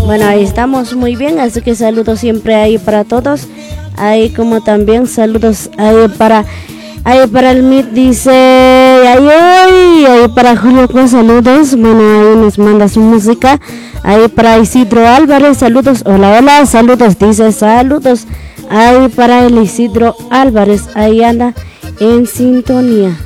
Bueno, ahí estamos muy bien, así que saludos siempre ahí para todos. Ahí como también saludos ahí para el MIT dice ahí para Julio con saludos. Bueno, ahí nos manda su música. Ahí para Isidro Álvarez, saludos. Hola, saludos, dice saludos. Ahí para el Isidro Álvarez, ahí anda en sintonía.